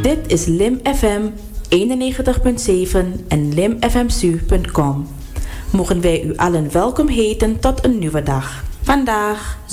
Dit is Lim FM 91.7 en limfmsu.com. Mogen wij u allen welkom heten tot een nieuwe dag. Vandaag